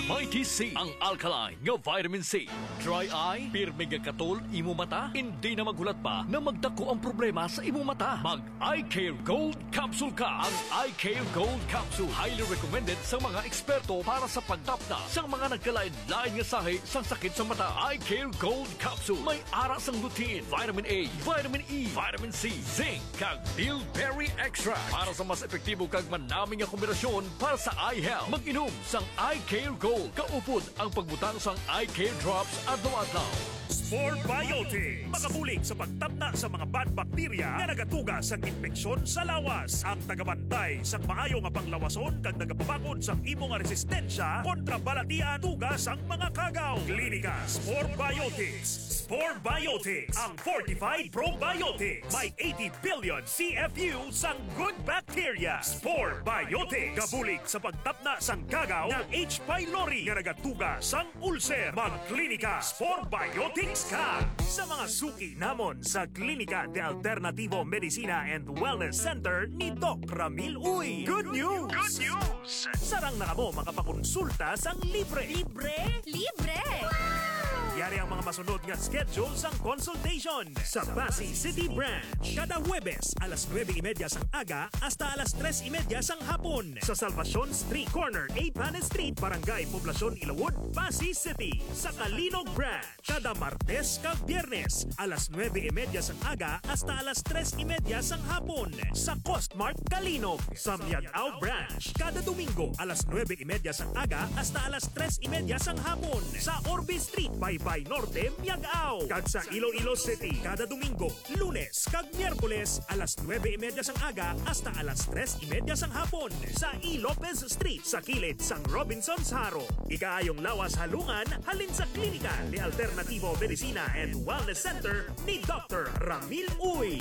Mighty C, ang alkaline nga vitamin C. Dry eye, pirmi nga katol, imo mata, hindi na magulat pa na magdako ang problema sa imo mata. Mag Eye Care Gold Capsule ka. Ang Eye Care Gold Capsule, highly recommended sa mga eksperto para sa pagtapna sa mga nagkalain-lain nga sahi sa sakit sa mata. Eye Care Gold Capsule, may ara sang lutein, vitamin A, vitamin E, vitamin C, zinc, kag bilberry extract para sa mas epektibo kag manaming nga kombinasyon para sa eye health. Mag-inom sang Eye Care Gold. Kaupod ang pagbutang sang Eye Care Drops adlaw-adlaw. Sport Biotics, makabulig sa pagtapna sa mga bad bacteria na nagatuga sa infeksyon sa lawas. Ang tagabantay sa maayo nga panglawason kag nagapabakod sa imong resistensya kontra balatian tuga sang mga kagaw. Klinika Sport Biotics. Sport Biotics, ang fortified probiotics. May 80 billion CFU sang good bacteria. Sport Biotics, kabulig sa pagtapna sang kagaw ng H. pylori nga nagatuga sang ulcer. Magklinika Sport Biotics ka sa mga suki namon sa Klinika de Alternativo Medicina and Wellness Center ni Doc Ramil Uy. Good news! Good news! Sarang na mo makapakonsulta sang libre. Libre? Libre! Yari ang mga masunod nga schedule sang consultation sa Pasay City Branch. Kada Huwebes, alas 9:30 sang aga hasta alas 3:30 sang hapon. Sa Salvacion Street Corner, 8 Panes Street, Barangay Poblacion, Ilawod, Pasay City. Sa Kalinog Branch, kada Martes kag Biyernes, alas 9:30 sang aga hasta alas 3:30 sang hapon. Sa Costmart, Kalinog. Sa Miagao Branch, kada Domingo, alas 9:30 sang aga hasta alas 3:30 sang hapon. Sa Orbe Street, Baybay Norte, Miagao. Kag sa Iloilo City, kada Domingo, Lunes kag Miyerkules, alas 9:30 sang aga hasta alas 3:30 sang hapon. Sa E. Lopez Street, sa kilid sang Robinson's Haro. Ikaayong lawas halungan, halin sa Klinika de Alternativo Medicina and Wellness Center ni Dr. Ramil Uy.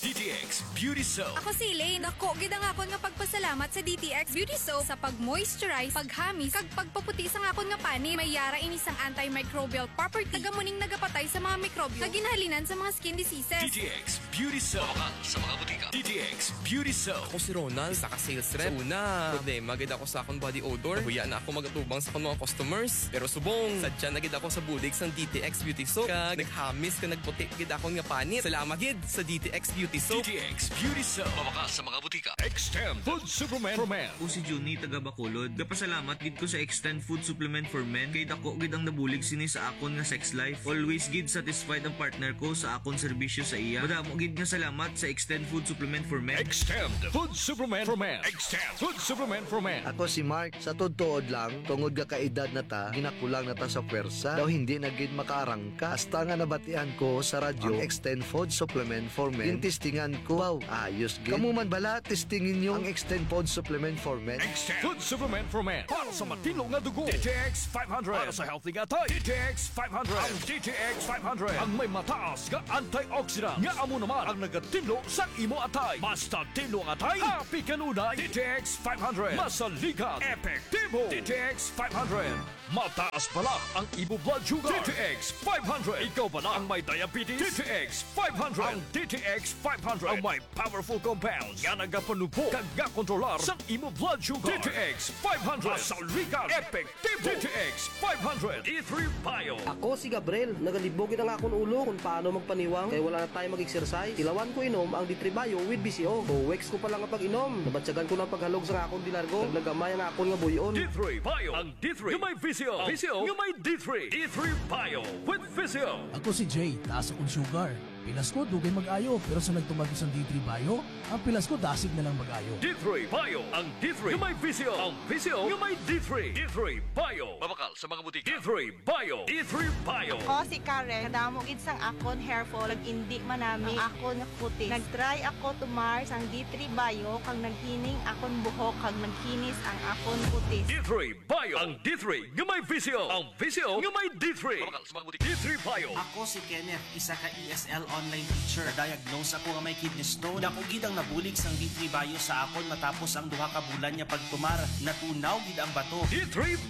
DTX Beauty Soap. Ako si Elaine. Dako, gid ang akon nga pagpasalamat sa DTX Beauty Soap sa pag-moisturize, paghamis, kag pagpaputi sa akon nga pani. May yara ini sang antimicrobial property. Tagamuning nagapatay sa mga mikrobyo na ginhalinan sa mga skin diseases. DTX Beauty Soap. Mabakal sa mga butika. DTX Beauty Soap. Ako si Ronald, saka sales rep. Una, problema gid ako sa akong body odor. Huya na ako magatubang sa akong mga customers. Pero subong, sadya na gid ako sa bulig sang DTX Beauty Soap. Kag naghamis ka nagputi gid akong nga panit. Salamat gid sa DTX Beauty Soap. DTX Beauty Soap. Mabakal sa mga butika. Extend Food Supplement for Men. Ako si Juni, taga Bacolod. Kapasalamat gid ko sa Extend Food Supplement for Men. Kay dako gid ang nabulig sini sa akon nga sex life. Always gid satisfied ang partner ko sa akon serbisyo sa iya. Madamo gid nga salamat sa Extend Food Supplement for Men. Extend Food Supplement for Men. Extend Food Supplement for Men. Ako si Mark, sa tuod lang, tungod ka kaedad na ta, ginakulang na ta sa pwersa, daw hindi na gid makaarangka. Hasta nga nabatian ko sa radyo, ang Extend Food Supplement for Men. Testingan ko, wow, ayos gid. Kamu man bala, testingin nyo ang Extend Food Supplement for Men. Extend Food Supplement for Men. Para sa matino nga dugo. DTX 500. Para sa healthy nga tayo. DTX 500. Ang DTX 500. Ang may mataas nga antioxidant. Nga amo naman ang nagatinlo sa imo atay. Basta tinlo ang atay, happy kanunay. DTX 500. Masaligan. Epektibo. DTX 500. Mataas pala ang ibo blood sugar. DTX 500. Ikaw pala ang may diabetes. DTX 500. Ang DTX 500 ang may powerful compounds nga nagapanubo kag kontrolar sa imo blood sugar. DTX 500. Masaligan. Epektibo. DTX 500. E3 Bio. Ako si Gabriel, nagalibogin ang akong ulo kung paano magpaniwang kaya wala na tayo mag-exercise. Ilawan ko inom ang D3 Bio with BCO. Weeks ko pa lang ang pag-inom. Nabatsagan ko ng paghalog sa akong dilargo. Naglagamay ang akong nga buyon. D3 Bio. Ang D3 yung may VCO. VCO yung may D3. D3 Bio with VCO. Ako si Jay, taas akong sugar. Pilas ko, dugay mag-ayo. Pero sa nagtumagi sa D3 Bio, ang pilas ko dasig na lang mag-ayo. D3 Bio. Ang D3 yung may VCO. Ang VCO yung may D3. D3 Bio. Mabakal sa mga butika. D3 Bio. D3 Bio. Ako si Karen. Kadamo gid sang akon hair fall. Nag-indi manami ang akon nga kutis. Nag-try ako tumar sang D3 Bio kang naghining akon buhok kag nagkinis ang akon kutis. D3 Bio. Ang D3 yung may VCO. Ang VCO yung may D3. Mabakal sa mga butika. D3 Bio. Ako si Kenneth, isa ka ESL online teacher. Diagnose ako nga may kidney stone. Dako gid ang nabulig sang D3 Bio sa akon matapos ang duha ka bulan niya pagtumar. Natunaw gid ang bato. D3 Bio.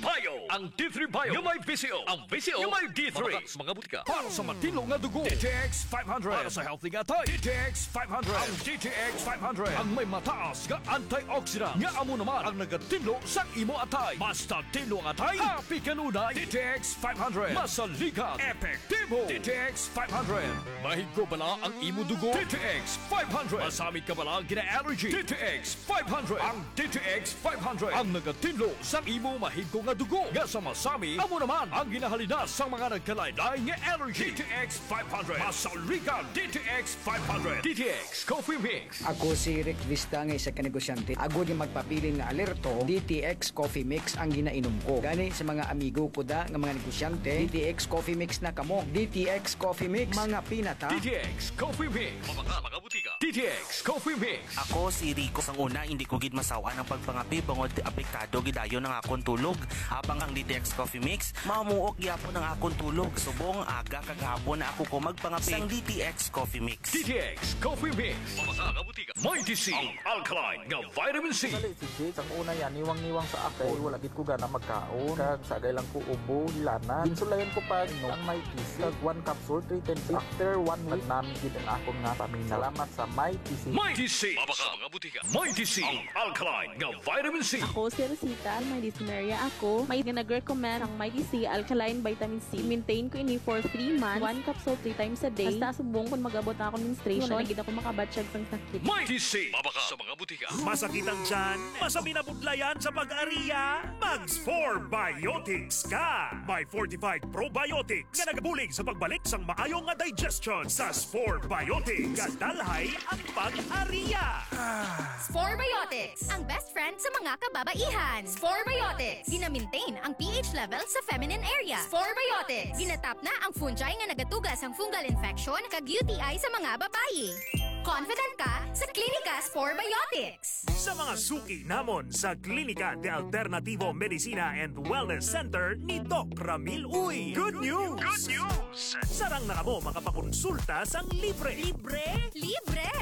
ang D3 Bio. Yung may VCO. Ang VCO, yung may D3. Mamatak sa mga butika. Para sa matino nga dugo. DTX 500. Para sa healthy nga tayo. DTX 500. Ang DTX 500. Ang may mataas nga antioxidant. Nga amo naman ang nagatinlo sa imo atay. Basta tinlo ang atay. Happy kanunay. DTX 500. Masalikat. Epektibo. DTX 500. Mahigko bala ang imo dugo. DTX 500. Masamit ka bala gina-allergy. DTX 500. Ang DTX 500. Ang nagatinlo sa imo mahigko nga dugo. Nga sa masami, amo naman ang ginahalina sa mga nagkalaylay nga allergy. DTX 500. Masalikat. DTX 500. DTX Coffee Mix. Ako si Rick Vista nga isa ka negosyante. Ako di magpapiling na alerto, DTX Coffee Mix ang ginainom ko. Gani sa mga amigo ko da nga mga negosyante, DTX Coffee Mix na kamo. DTX Coffee Mix, mga pinata. DTX Coffee Mix. Mga butika. DTX Coffee Mix. Ako si Rico. Sang una, hindi ko gid masawa ng pagpangapi bangod apektado gidayo ng akong tulog. Habang ang DTX Coffee Mix, mamuok gyapon ang akong tulog. Subong aga kagahapon na ako ko magpangapi sang DTX Coffee Mix. DTX Coffee Mix. Mga butika. Mighty C. Ang alkaline nga vitamin C. Dali si Jay, sang una yan, niwang-niwang sa akay, wala gid ko gana magkaon. Kag sagay lang ko ubo, hilana. Ginsulayan ko pa no, ang Mighty C. Kag 1 capsule, 3 times. After 1 week, namin gid ang akong nga paminaw. Salamat sa Mighty C. Mighty C. Mga butika. Mighty C. Ang alkaline nga vitamin C. Ako si Rosita, may dyspnea ako. May nag-recommend ang Mighty C Alkaline Vitamin C. Maintain ko ini for 3 months. 1 capsule 3 times a day. Basta subong kung mag-abot na ako menstruation, wala na ako makabatsyag sang sakit. Mighty C. Mabaka sa mga butika. Masakit ang tiyan, masami na budlayan sa pag-ariya, Mags 4 Biotics ka! May fortified probiotics na nagabulig sa pagbalik sang maayong nga digestion sa Spore Biotics. Kadalhay ang pag-ariya! Spore Biotics, ang best friend sa mga kababaihan. Spore Biotics, gina-maintain ang pH level sa feminine area. Spore Biotics, ginatap na ang fungi nga nagatugas ang fungal infection kag UTI sa mga babayi. Confident ka sa Klinika Spore Biotics. Sa mga suki namon sa Klinika de Alternativo Medicina and Wellness Center ni Doc Ramil Uy. Good news! Good news! Sarang na kamo makapakonsulta sang libre. Libre? Libre!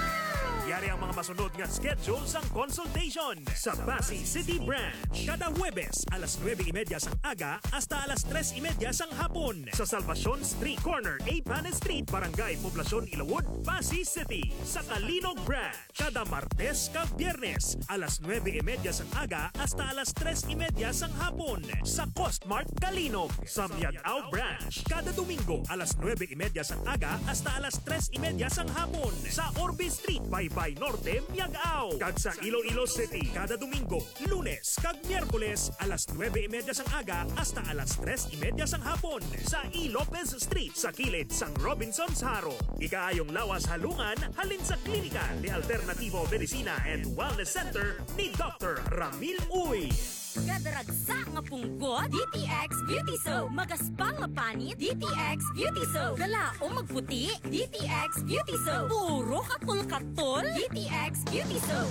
Yari ang mga masunod nga schedule sang consultation sa Pasay City Branch. Kada Huwebes, alas 9:30 sang aga hasta alas 3:30 sang hapon. Sa Salvacion Street Corner, A. Panes Street, Barangay Poblacion, Ilawod, Pasay City. Sa Kalinog Branch, kada Martes kag Biyernes, alas 9:30 sang aga hasta alas 3:30 sang hapon. Sa Costmart, Kalinog. Sa Miagao Branch, kada Domingo, alas 9:30 sang aga hasta alas 3:30 sang hapon. Sa Orbe Street, Baybay Norte, Miagao. Kag sa Iloilo City, kada Domingo, Lunes kag Miyerkules, alas 9:30 sang aga hasta alas 3:30 sang hapon. Sa E. Lopez Street, sa kilid sang Robinson's Haro. Ikaayong lawas halungan, halin sa Klinika de Alternativo Medicina and Wellness Center ni Dr. Ramil Uy. Gadaragsa nga punggot, DTX Beauty Soap. Magaspang nga panit, DTX Beauty Soap. Galao magputi, DTX Beauty Soap. Puro katol-katol, DTX Beauty Soap.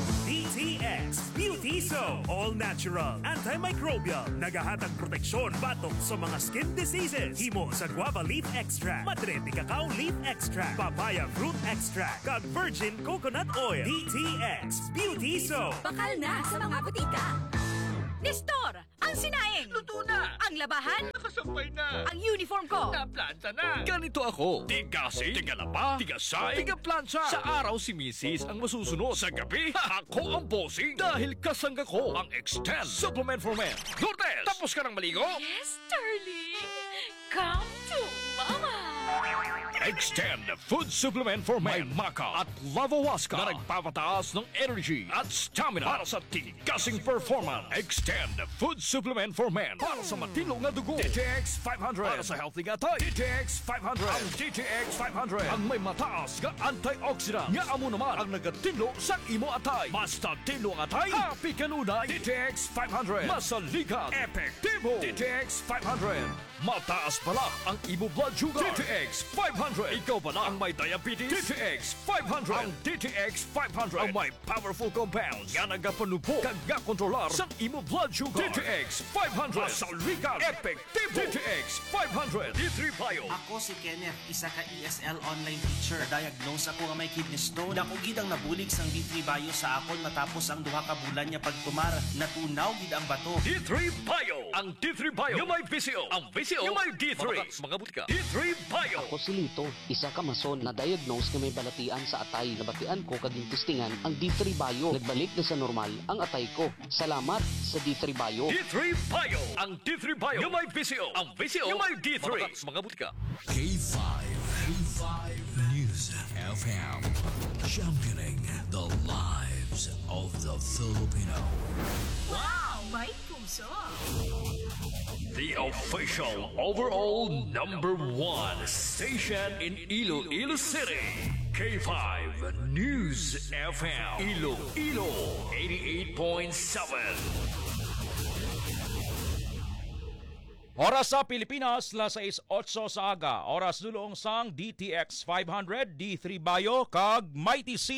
DTX Beauty Soap. All natural, antimicrobial, nagahatag proteksyon batok sa mga skin diseases. Himo sa guava leaf extract, madre de cacao leaf extract, papaya fruit extract, kag virgin coconut oil. DTX Beauty Soap. Bakal na sa mga butika. Nestor, ang sinaing! Luto na! Ang labahan! Nakasampay na! Ang uniform ko! Naplanta na! Ganito ako. Tigasi, tigalaba, tigasay, tigaplansya. Sa araw si Mrs. ang masusunod. Sa gabi, ako ang bossing. Dahil kasangga ko ang Extend Supplement for Men. Lourdes, tapos ka ng maligo? Yes, darling! Come to Mama! Extend Food Supplement for Men. May Maca at Lavawaska na nagpapataas ng energy at stamina para sa tigasing performance. Extend Food Supplement for Men para sa matino nga dugo. DTX 500 para sa healthy nga tayo. DTX 500. Ang DTX 500 ang may mataas nga antioxidant nga amo naman ang nagatinlo sa imo atay. Basta tinlo ang atay, happy kanunay. DTX 500. Masalikat. Epektibo. DTX 500. Mataas pala ang imo blood sugar. DTX 500. 500. Ikaw ba na ang may diabetes? DTX 500. Ang DTX 500 ang may powerful compounds nga nagapanubo kag kontrolar sa imo blood sugar. DTX 500 masaligan effective. DTX 500 D3 Bio. Ako si Kenneth, isa ka ESL online teacher. Diagnose ako nga may kidney stone. Dako gid ang nabulig sang D3 Bio sa akon matapos ang duha ka bulan niya pagtumar. Natunaw gid ang bato. D3 Bio. Ang D3 Bio yung may VCO. Ang VCO yung may D3. Mga butika. D3 Bio. Ako si Lito, isa ka mason na diagnose nga may balatian sa atay. Nabatian ko kaging testingan ang D3 Bio. Nagbalik na sa normal ang atay ko. Salamat sa D3 Bio. D3 Bio. Ang D3 Bio yung may VCO. Ang VCO yung may D3. Mga butika. K5 News FM, championing the lives of the Filipino. Wow! May puso! The official overall #1 station in Iloilo City. K5 News FM. Iloilo 88.7. Oras sa Pilipinas, las 6:08 sa aga. Oras dulong sang DTX 500, D3 Bio, kag Mighty C.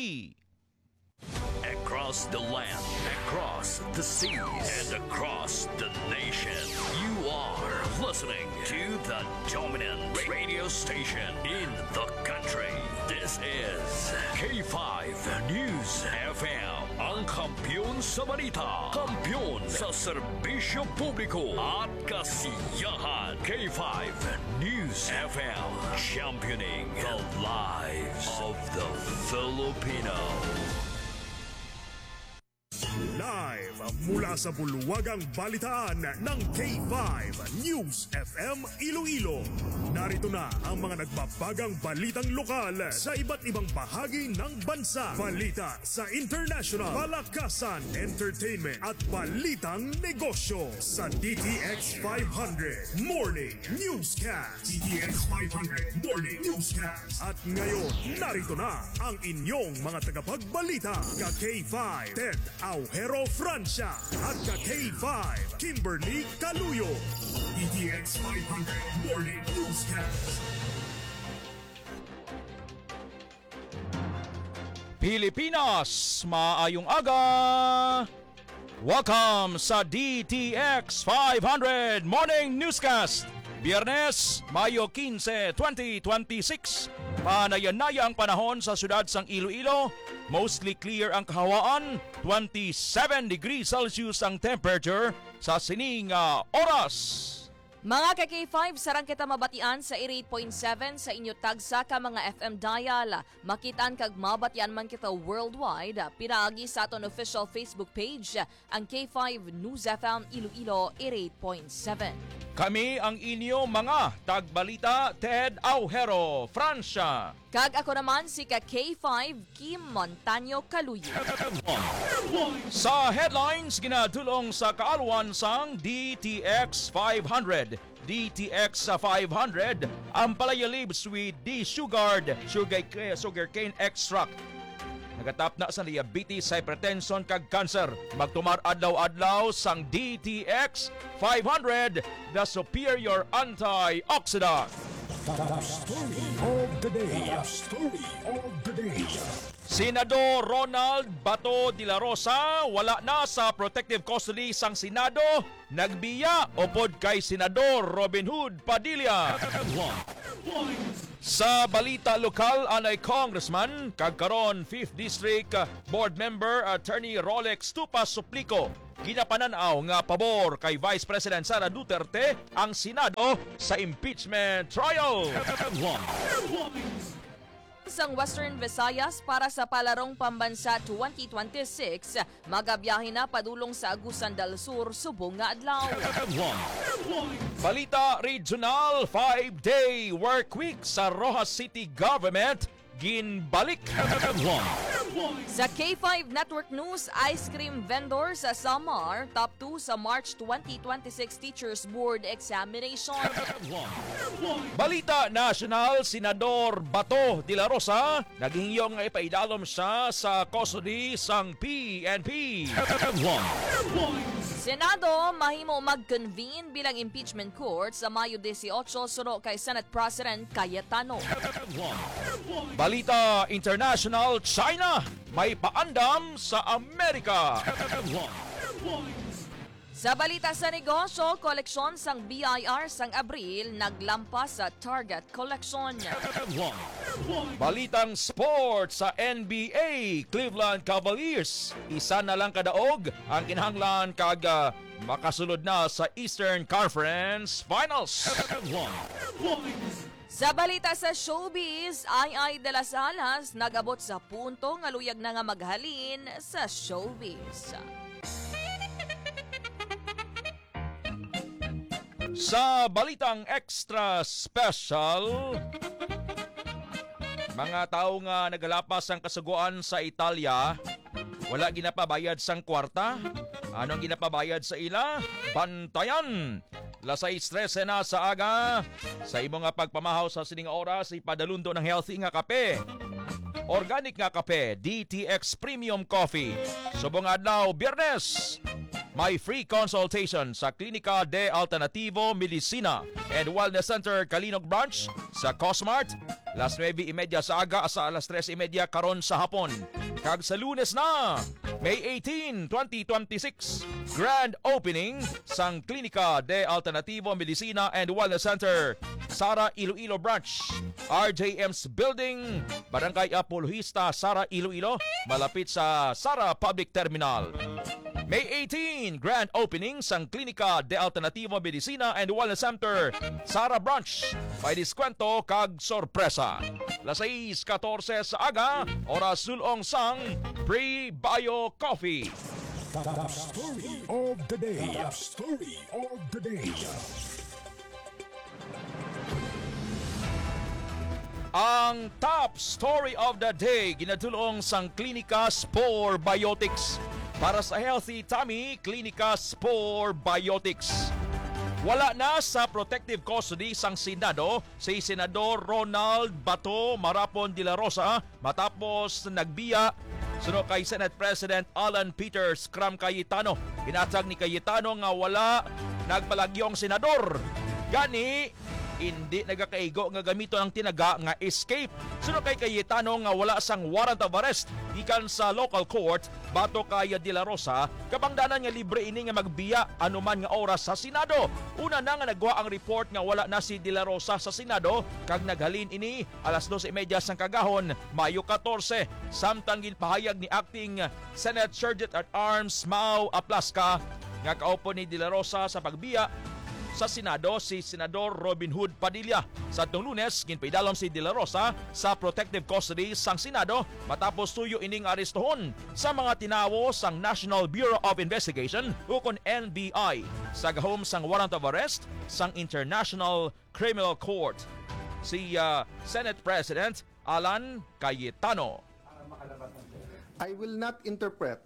Across the land, across the seas, and across the nation, you are listening to the dominant radio station in the country. This is K5 News FM, ang kampiyon sa balita, kampiyon sa serbisyo publiko at kasiyahan. K5 News FM, championing the lives of the Filipino. Live mula sa bulwagang balitaan ng K5 News FM Iloilo. Narito na ang mga nagbabagang balitang lokal sa iba't ibang bahagi ng bansa. Balita sa international, palakasan, entertainment at balitang negosyo sa DTX 500 Morning Newscast. DTX 500 Morning Newscast. At ngayon, narito na ang inyong mga tagapagbalita. Ka K5 Ted Aujero Francia at ka K5 Kimberly Caluyo. DTX 500 Morning Newscast. Pilipinas, maayong aga! Welcome sa DTX 500 Morning Newscast. Biyernes, Mayo 15, 2026. Panayanaya ang panahon sa syudad sang Iloilo. Mostly clear ang kahawaan. 27 degrees Celsius ang temperature sa sining oras. Mga ka-K5, sarang kita mabatian sa 88.7 sa inyo tagsa ka mga FM dial. Makitaan kag mabatian man kita worldwide. Pinaagi sa aton official Facebook page, ang K5 News FM Iloilo 88.7. Kami ang inyo mga tagbalita, Ted Aujero Francia. Kag ako naman si ka-K5 Kim Montaño Caluyo. Sa headlines, ginadulong sa kaalwan sang DTX 500. DTX 500, ang palaya leaves with D-Sugard, sugarcane extract. Nagatap na sa diabetes, hypertension kag cancer. Magtumar adlaw-adlaw sang DTX 500, the superior antioxidant. The story of the day. The story of the day. Senador Ronald Bato de la Rosa wala na sa protective custody sang Senado. Nagbiya upod kay Senador Robin Hood Padilla. Sa balita lokal, anay Congressman kagkaron 5th District Board Member Attorney Rolex Tupas Suplico ginapananaw nga pabor kay Vice President Sara Duterte ang Senado sa impeachment trial. Sang Western Visayas para sa Palarong Pambansa 2026, magabiyahe na padulong sa Agusan del Sur, subong nga adlaw. Balita regional, 5-day work week sa Rojas City Government ginbalik. Sa K5 Network News, ice cream vendor sa Samar, top 2 sa March 2026 Teachers Board Examination. Balita national, Senador Bato de la Rosa naghingyo nga ipaidalom siya sa custody sang PNP. Senado mahimo mag-convene bilang impeachment court sa Mayo 18 suno kay Senate President Cayetano. Balita International, China may paandam sa Amerika. Sa balita sa negosyo, koleksyon sang BIR sang Abril naglampas sa target collection. Balitang sports sa NBA, Cleveland Cavaliers isa na lang kadaog ang kinahanglan kag makasulod na sa Eastern Conference Finals. Sa balita sa showbiz, Ay de las Alas nagabot sa punto nga luyag na nga maghalin sa showbiz. Sa balitang extra special, mga tao nga nagalapas ang kasuguan sa Italia, wala ginapabayad sang kwarta. Anong ginapabayad sa ila? Bantayan! Lasay stress na sa aga. Sa imo nga pagpamahaw sa sining oras, ipadalundo ng healthy nga kape. Organic nga kape, DTX Premium Coffee. Subong adlaw, Biyernes. May free consultation sa Klinika de Alternativo Medicina and Wellness Center Kalinog Branch sa Cosmart. Las 9:30 sa aga sa alas 3:30 karon sa hapon. Kag sa Lunes na, May 18, 2026, grand opening sang Klinika de Alternativo Medicina and Wellness Center, Sara Iloilo Branch, RJM's Building, Barangay Apologista, Sara Iloilo, malapit sa Sara Public Terminal. May 18, grand opening sang Klinika de Alternativo Medicina and Wellness Center, Sara Branch. May diskwento kag sorpresa. Las 6:14 sa aga, oras sulong sang Pre-Bio Coffee. The story of the day. The story of the day. Ang top story of the day ginadulong sang Klinika Spore Biotics. Para sa healthy tummy, Klinika Spore Biotics. Wala na sa protective custody sang Senado si Senador Ronald Bato Marapon de la Rosa matapos nagbiya suno kay Senate President Alan Peter Scrum Cayetano. Ginatag ni Cayetano nga wala nagpalagyong senador. Gani, hindi nagakaigo nga gamito ng tinaga nga escape. Suno kay Cayetano nga wala sang warrant of arrest gikan sa local court bato kay De La Rosa kapangdanan nga libre ini nga magbiya anuman nga oras sa Senado. Una na nga nagwa ang report nga wala na si De La Rosa sa Senado kag naghalin ini alas 12:30 sang kagahon Mayo 14 samtang ginpahayag ni acting Senate Sergeant at Arms Mau Aplasca nga kaupo ni De La Rosa sa pagbiya sa Senado si Senador Robin Hood Padilla. Sa atong Lunes, ginpaidalom si De La Rosa sa protective custody sang Senado matapos tuyo ining arestohon sa mga tinawo sang National Bureau of Investigation ukon NBI sa gahom sang warrant of arrest sang International Criminal Court. Si Senate President Alan Cayetano. I will not interpret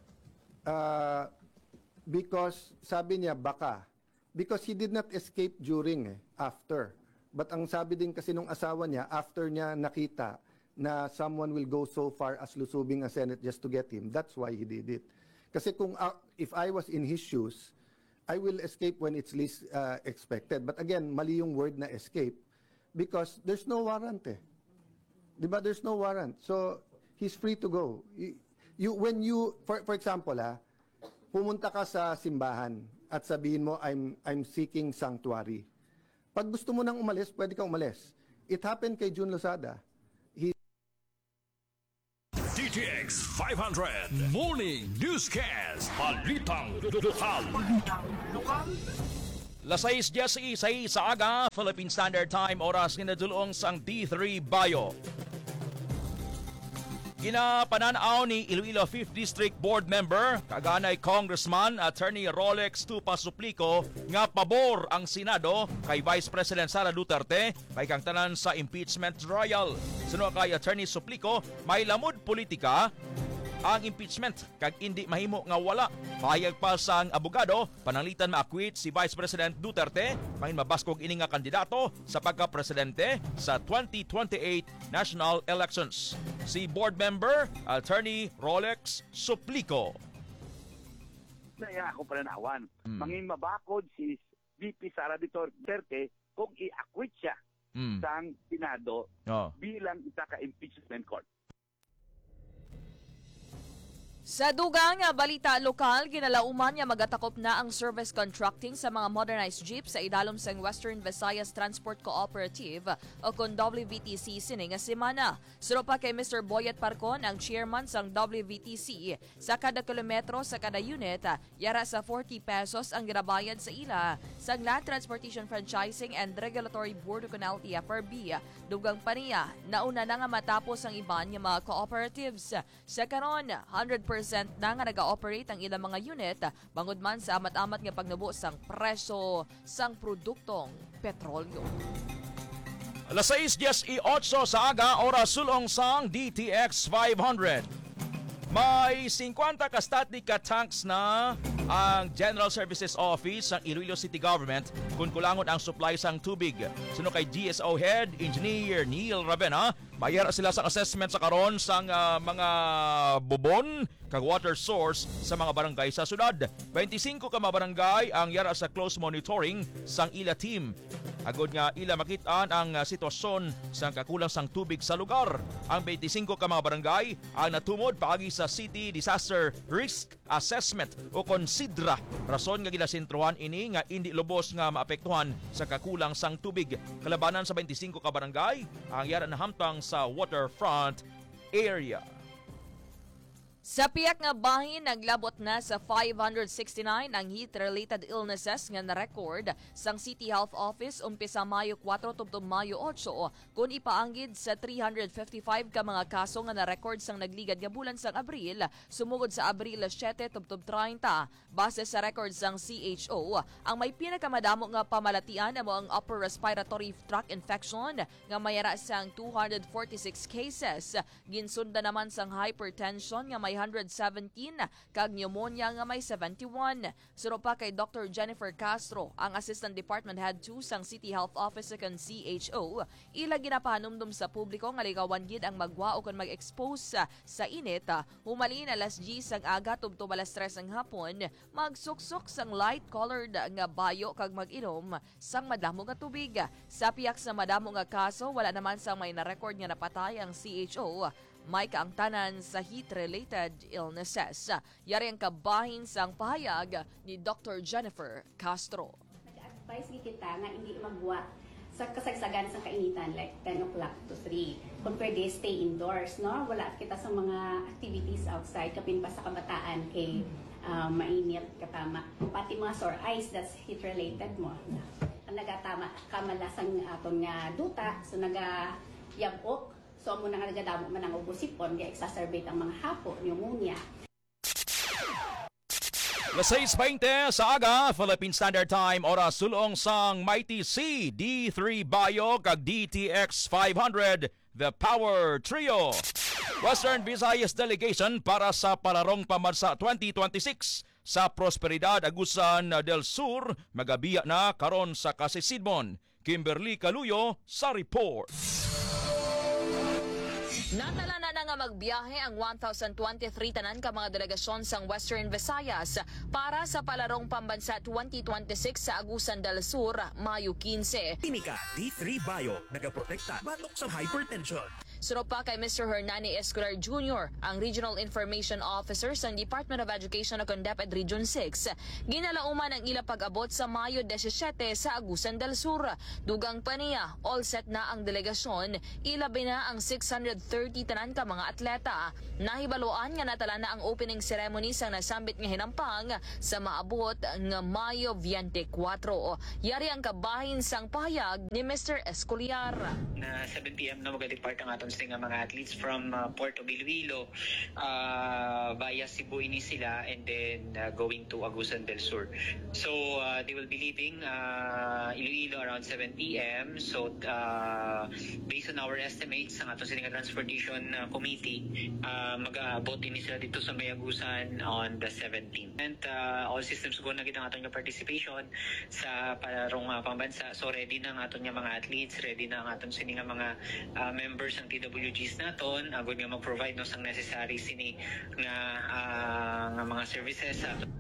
because sabi niya baka. Because he did not escape during, after. But ang sabi din kasi nung asawa niya, after niya nakita na someone will go so far as lusubing a Senate just to get him, that's why he did it. Kasi kung if I was in his shoes, I will escape when it's least expected. But again, mali yung word na escape because there's no warrant eh. Diba? There's no warrant. So, he's free to go. When you, for example, pumunta ka sa simbahan, at sabihin mo, I'm seeking sanctuary. Pag gusto mo nang umalis, pwede kang umalis. It happened kay June Lozada. DTX 500 Morning Newscast. Balitang lokal. Las 6:16 sa aga, Philippine Standard Time, oras ginadulong sang D3 Bio. Ginapananaw ni Iloilo 5th District Board Member, kaganay Congressman Attorney Rolex Tupa Suplico nga pabor ang Senado kay Vice President Sara Duterte kay kang tanan sa impeachment trial. Suno kay Attorney Suplico, may lamod politika ang impeachment kag hindi mahimo nga wala. Pahayag pa sang abogado, pananglitan ma-acquit si Vice President Duterte mangin mabaskog ini nga kandidato sa pagka-presidente sa 2028 national elections. Si board member Attorney Rolex Suplico. na iya ako pananawan. Mangin mabakod si VP Sara Duterte kung i-acquit siya sang Senado bilang isa ka impeachment court. Sa dugang balita lokal, ginalauman niya magatakop na ang service contracting sa mga modernized jeep sa idalom sang Western Visayas Transport Cooperative o kung WVTC sining semana. Suro pa kay Mr. Boyet Parcon, ang chairman sang WVTC, sa kada kilometro sa kada unit, yara sa 40 pesos ang ginabayad sa ila sang Land Transportation Franchising and Regulatory Board o kung LTFRB. Dugang pa niya, nauna na nga matapos ang iban ng mga cooperatives. Sa karon, 100% na nga nag-operate ang ilang mga unit bangod man sa amat-amat nga pagnubo sang preso sang produktong petrolyo. Alas 6:18 sa aga, oras sulong sang DTX 500. May 50 ka static tanks na ang General Services Office ng Iloilo City Government kung kulangon ang supply sang tubig. Suno kay GSO Head Engineer Neil Ravena, mayara sila sa assessment sa karon sang mga bubon kag water source sa mga barangay sa syudad. 25 ka mga barangay ang yara sa close monitoring sang ila team. Agod nga ila makitaan ang sitwasyon sang kakulang sang tubig sa lugar. Ang 25 ka mga barangay ang natumod paagi sa City Disaster Risk Assessment o konsidra. Rason nga ginasentruhan ini nga hindi lubos nga maapektuhan sa kakulang sang tubig. Kalabanan sa 25 ka barangay ang yara na hamtang sa waterfront area. Sa piyak nga bahin, naglabot na sa 569 ang heat-related illnesses nga na-record sang City Health Office umpisa Mayo 4 tubtob Mayo 8 kung ipaanggid sa 355 ka mga kaso nga na-record sang nagligad nga bulan sang Abril sumugod sa Abril 7 tubtob 30. Base sa record sang CHO, ang may pinakamadamo nga pamalatian amo ang upper respiratory tract infection nga mayara sang 246 cases. Ginsunda naman sang hypertension nga may 117 kag pneumonia nga may 71. Suro pa kay Dr. Jennifer Castro, ang Assistant Department Head 2 sang City Health Office kan CHO, ila ginapahanumdum sa publiko nga ligawan gid ang magwa o kon mag-expose sa init. Humalin alas 10 sang aga tubtob alas 3 ang hapon, magsuksok sang light-colored nga bayo kag mag-inom sang madamo nga tubig. Sa piyak sa madamo nga kaso, wala naman sang may na-record nga napatay ang CHO. May kaangtanan sa heat-related illnesses. Yari ang kabahin sang pahayag ni Dr. Jennifer Castro. Nag-advise kita nga hindi magwa sa kasagsagan sa kainitan like 10 o'clock to 3. Kung pwede, stay indoors, no? Wala kita sa mga activities outside, kapin pa sa kabataan kay mainit katama. Pati mga sore eyes, that's heat-related mo. Ang nagatama, kamalasang aton nga duta, so nagayabok. So, muna nga nagadamo man ang ubusipon, kaya exacerbate ang mga hapo, pneumonia. Alas 6:20 sa aga, Philippine Standard Time, oras sulong sang Mighty C, D3 Bayo, kag DTX 500, The Power Trio. Western Visayas Delegation para sa Palarong Pambansa 2026 sa Prosperidad Agusan del Sur, magabiya na karon sa Kasisidmon. Kimberly Caluyo sa report. Natala na nga magbiyahe ang 1,023 tanan ka mga delegasyon sang Western Visayas para sa Palarong Pambansa 2026 sa Agusan del Sur, Mayo 15. Klinika D3 Bio, nagaprotekta batok sa hypertension. Suro pa kay Mr. Hernani Escolar Jr., ang Regional Information Officer sa Department of Education ng DepEd Region 6. Ginalauman ang ila pag-abot sa Mayo 17 sa Agusan del Sur. Dugang pa niya, all set na ang delegasyon, ilabi na ang 630 tanan ka mga atleta. Nahibaluan nga natala na ang opening ceremony sa nasambit nga hinampang sa maabot nga Mayo 24. Yari ang kabahin sang pahayag ni Mr. Escoliar. Na 7 p.m. na mag-depart ang aton nga mga athletes from Port of Iloilo via Cebu ini sila and then going to Agusan del Sur. So they will be leaving Iloilo around 7 p.m. So based on our estimates ang aton nga transportation committee mag-aabot ini sila dito sa may Agusan on the 17th. And all systems go na gid ang aton nga participation sa Palarong Pambansa. So ready na ang aton nga mga athletes, ready na ang aton nga mga members ng TWGs naton, agad nga mag-provide no sang necessary sini nga mga services.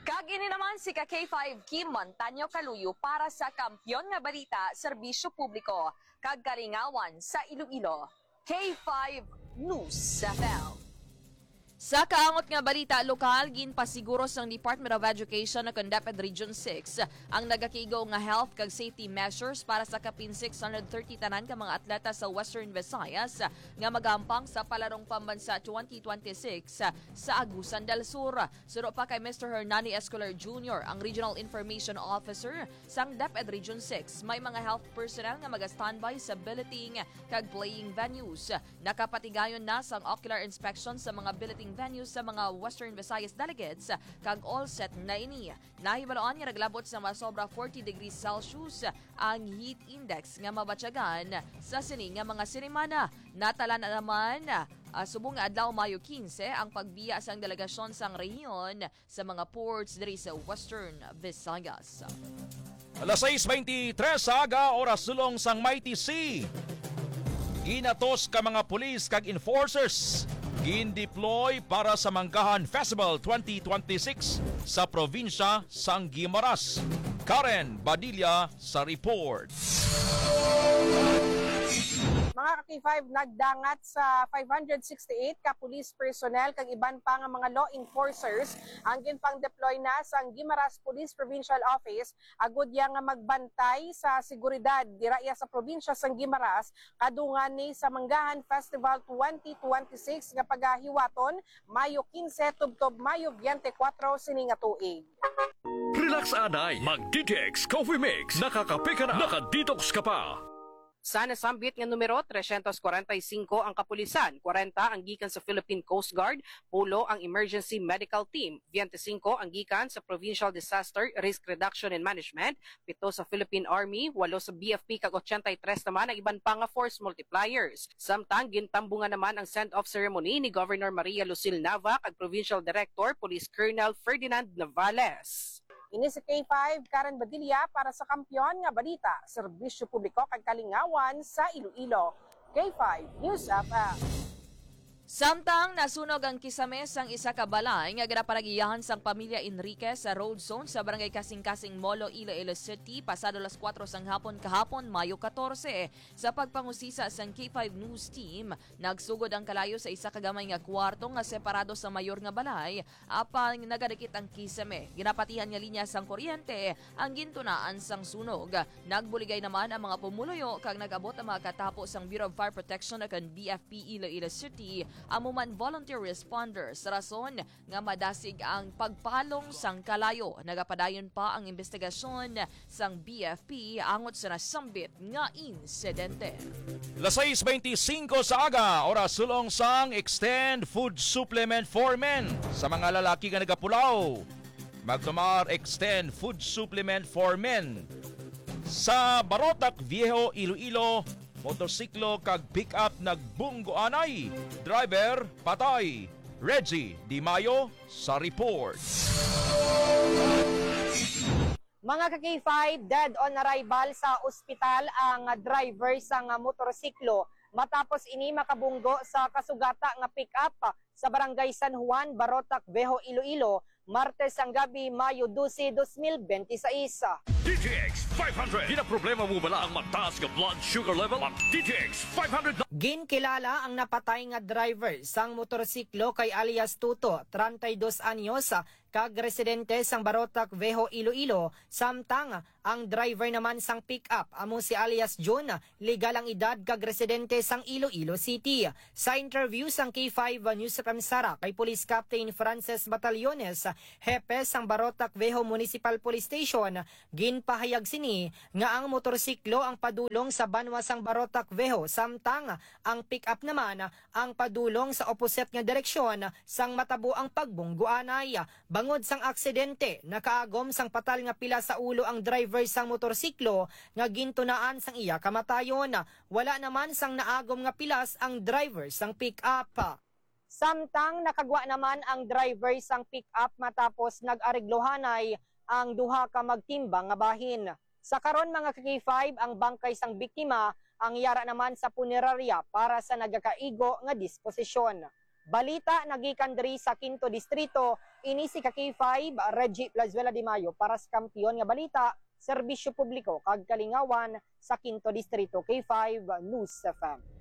Kag ini naman si K5 Kim Montaño Caluyo para sa Kampyon nga Balita, Serbisyo Publiko, kag Kalingawan sa Iloilo. K5 News FM. Sa kaangot nga balita lokal, ginpasiguro sang Department of Education na DepEd Region 6 ang nagakigo nga health kag safety measures para sa kapin 630 tanan ka mga atleta sa Western Visayas nga magampang sa palarong pambansa 2026 sa Agusan del Sur. Suro pa kay Mr. Hernani Escolar Jr., ang Regional Information Officer sang DepEd Region 6. May mga health personnel nga maga-standby sa billeting kag playing venues. Nakapatigayon na sang ocular inspection sa mga billeting venues sa mga Western Visayas delegates kag all set na ini. Nahibaloan nga naglabot sa masobra 40 degrees Celsius ang heat index nga mabatyagan sa sini nga mga sinimana. Natala na naman subong nga adlaw Mayo 15 ang pagbiya sang delegasyon sang rehiyon sa mga ports diri sa Western Visayas. Alas 6:23 sa aga, oras sulong sang Mighty Sea. Ginatos ka mga pulis kag enforcers gin-deploy para sa Manggahan Festival 2026 sa probinsya sang Guimaras. Karen Badilla sa report. Mga ka-K5 nagdangat sa 568 ka police personnel kag iban pa nga mga law enforcers ang ginpang-deploy na sa Guimaras Police Provincial Office agud ya nga magbantay sa seguridad diraya sa probinsya sang Guimaras kadungan ni sa Manggahan Festival 2026 nga pagahiwaton Mayo 15 tubtob Mayo 24 sini nga tuig. Relax anay, mag-DTX Coffee Mix. Nakakape ka na, naka-detox ka pa. Sa nasambit nga numero 345 ang kapulisan, 40 ang gikan sa Philippine Coast Guard, 10 ang Emergency Medical Team, 25 ang gikan sa Provincial Disaster Risk Reduction and Management, 7 sa Philippine Army, 8 sa BFP kag 83 naman ang iban pa nga force multipliers. Samtang gintambungan naman ang send-off ceremony ni Governor Maria Lucille Nava kag Provincial Director Police Colonel Ferdinand Navales. Ini si K5 Karen Badilla para sa Kampyon nga Balita, Serbisyo Publiko kag Kalingawan sa Iloilo. K5 News FM. Samtang nasunog ang kisame sang isa ka balay nga ginapanagiyahan sang pamilya Enriquez sa road zone sa barangay Kasing-Kasing Molo, Iloilo City pasado las 4 sang hapon kahapon Mayo 14. Sa pagpangusisa sang K5 News Team, nagsugod ang kalayo sa isa ka gamay nga kwarto nga separado sa mayor nga balay apang nagadikit ang kisame. Ginapatihan nga linya sang kuryente ang gintunaan sang sunog. Nagbuligay naman ang mga pumuluyo kag nagabot ang mga katapo sang Bureau of Fire Protection akan BFP Iloilo City amuman volunteer responders sa rason nga madasig ang pagpalong sang kalayo. Nagapadayon pa ang investigasyon sang BFP angot sa nasambit nga insidente. Las 6:25 sa aga, oras sulong sang Extend Food Supplement for Men sa mga lalaki nga nagapulaw. Magtumar Extend Food Supplement for Men sa Barotac Viejo, Iloilo. Motorsiklo kag pick-up nagbunggoanay. Driver patay. Reggie Di Mayo sa report. Mga ka-K5, dead on arrival sa ospital ang driver sa motorsiklo matapos ini makabunggo sa kasugata nga pick-up sa Barangay San Juan, Barotac Viejo, Iloilo, Martes ang gabi, Mayo 12, 2026. DTX 500. Di na problema mo bala ang mataas nga blood sugar level? Ang DTX 500. Ginkilala ang napatay nga driver sang motorsiklo kay alias Tuto, 32 anyos, kag residente sang Barotac Viejo, Iloilo. Samtang ang driver naman sang pick-up amo si alias John, legal ang edad kag residente sang Iloilo City. Sa interview sang K5 News sa Kamsara kay Police Captain Frances Batallones, hepe sang Barotac Viejo Municipal Police Station, ginpahayag sini nga ang motorsiklo ang padulong sa banwa sang Barotac Viejo, samtang ang pick-up naman ang padulong sa opposite nga direksyon sang matabo ang pagbungguanay. Bangod sang aksidente, nakaagom sang patal nga pila sa ulo ang driver sang motorsiklo nga gintunaan sang iya kamatayon. Wala naman sang naagom nga pilas ang driver sang pick-up. Samtang nakagwa naman ang driver sang pick-up matapos nag-ariglohanay ang duha ka magtimbang nga bahin. Sa karon mga ka-K5, ang bangkay sang biktima ang yara naman sa punerarya para sa nagakaigo nga disposisyon. Balita nagikan diri sa Quinto Distrito, ini si K5 Reggie Plazuela de Mayo para sa kampiyon nga balita, serbisyo publiko kag kalingawan sa Quinto Distrito. K5 News FM.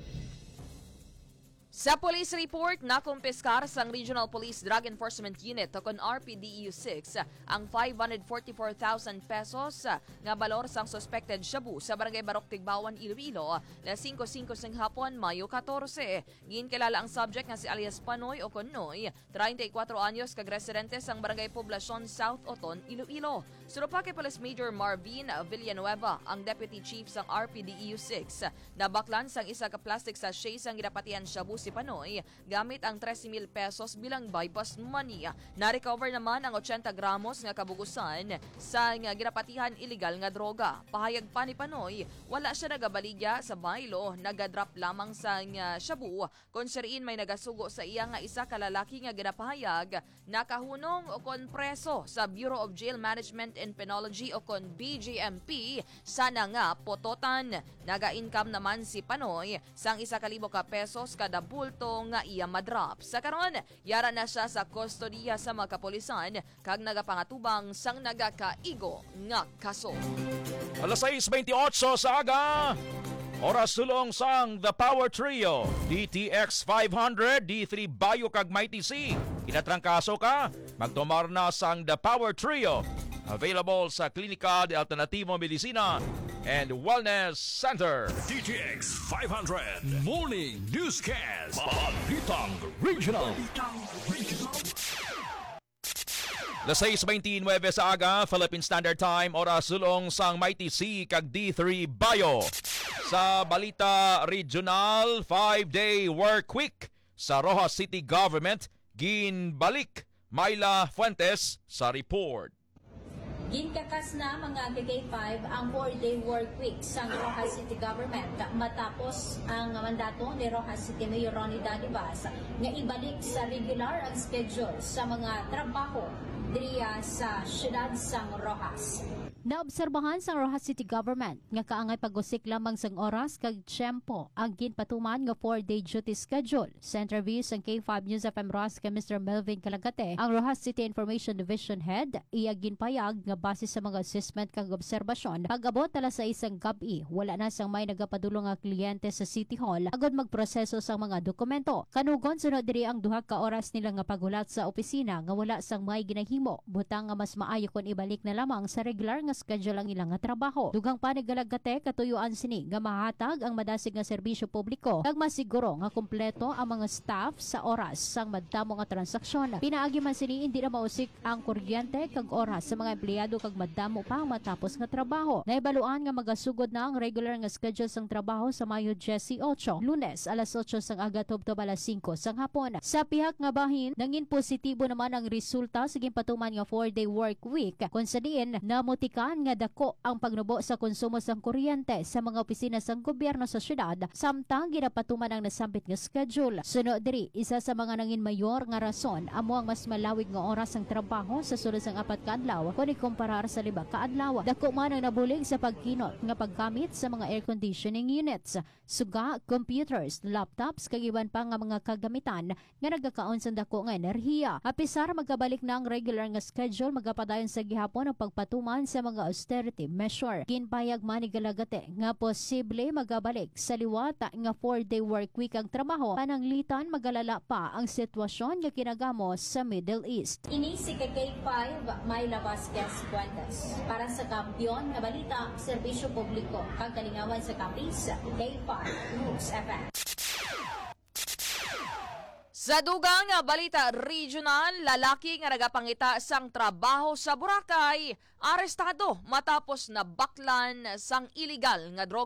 Sa police report, nakumpiskar sang Regional Police Drug Enforcement Unit o kon RPDEU6 ang 544,000 pesos nga balor sang suspected shabu sa Barangay Barok Tigbawan, Iloilo, na 5:05 sang hapon, Mayo 14. Ginkilala ang subject nga si alias Panoy o kon Noy, 34 anyos, kag residente sang Barangay Poblacion South Oton, Iloilo. Suro pa kay Police Major Marvin Villanueva, ang Deputy Chief sang RPDEU6, nabaklan sang isa ka plastic sachet sang ginapatian shabu si Panoy gamit ang 13,000 pesos bilang bypass money. Na-recover naman ang 80 gramos nga kabugusan sa ginapatihan illegal nga droga. Pahayag pa ni Panoy, wala siya nagabaligya sa baylo, nagadrop lamang sa shabu. Kung siriin may nagasugo sa iya nga isa ka lalaki nga ginapahayag, nakahunong o kon preso sa Bureau of Jail Management and Penology o kon BJMP. Sana nga pototan. Naga-income naman si Panoy sang 1,000 ka pesos kada bulto nga iya madrop. Sa karon, yara na siya sa kustodiya sa mga kapulisan kag nagapangatubang sang nagakaigo nga kaso. Alas 6:28 sa aga. Oras sulong sang The Power Trio, DTX 500, D3 Bayo kag Mighty C. Kinatrangkaso ka, magtumar na sang The Power Trio. Available sa Klinika de Alternativo Medicina and Wellness Center. DTX 500 Morning Newscast. Balitang Regional. Las 6:29 sa aga, Philippine Standard Time, oras sulong sang Mighty C kag D3 Bayo. Sa balita regional, 5-day work week sa Rojas City Government, ginbalik. Myla Fuentes sa report. Ginkakas na mga K5 ang 4-day work week sa Rojas City Government matapos ang mandato ni Rojas City Mayor Ronnie Dadibas nga ibalik sa regular ang schedule sa mga trabaho diriya sa siyudad sang Rojas. Naobserbahan sa Rojas City Government nga kaangay pag-usik lamang sang oras kag tiyempo ang ginpatuman nga 4-day duty schedule. Sa interview sang K5 News FM Ross kay Mr. Melvin Calagate, ang Rojas City Information Division Head, iya ginpayag nga base sa mga assessment kag obserbasyon, pag-abot alas 6 ang gabi, wala na sang may nagapadulong nga kliyente sa City Hall agod magproseso sang mga dokumento. Kanugon sunod diri ang 2 ka oras nila nga paghulat sa opisina nga wala sang may ginahimo, butang nga mas maayo kon ibalik na lamang sa regular nga schedule ang ilang nga trabaho. Dugang pa ni Galagate, katuyuan sini nga mahatag ang madasig nga serbisyo publiko kag masiguro nga kumpleto ang mga staff sa oras sang madamo nga transaksyon. Pinaagi man sini hindi na mausik ang kuryente kag oras sa mga empleyado kag madamo pa matapos nga trabaho. Naibaluan nga magasugod na ang regular nga schedule sang trabaho sa Mayo 18, Lunes alas 8 sang aga tubtob alas 5 sang hapon. Sa pihak nga bahin, nangin positibo naman ang resulta sa ginpatuman nga 4-day work week kung sa diin namutika nga dako ang pagnubo sa konsumo sang kuryente sa mga opisina sang gobyerno sa syudad samtang ginapatuman ang nasambit nga schedule. Sunod diri, isa sa mga nangin mayor nga rason amo ang mas malawig nga oras sang trabaho sa sulod sang 4 ka adlaw kung ikumparar sa 5 ka adlaw. Dako man ang nabulig sa pagkinot nga paggamit sa mga air conditioning units, suga, computers, laptops kag iban pa nga mga kagamitan nga nagakaon sa dako nga enerhiya. Apisar magkabalik na ang regular nga schedule, magapadayon sa gihapon ang pagpatuman sa mga austerity measure. Ginpayag man ni Galagate nga posible magabalik sa liwata nga 4-day work week ang trabaho pananglitan magalala pa ang sitwasyon nga kinagamo sa Middle East. Ini si K5 Myla Vasquez Fuentes para sa kampiyon nga balita, serbisyo publiko kag kalingawan sa kapis, K5 News FM. Sa dugang balita regional, lalaki nga nagapangita sang trabaho sa Boracay, arestado matapos na baklan sang illegal nga droga.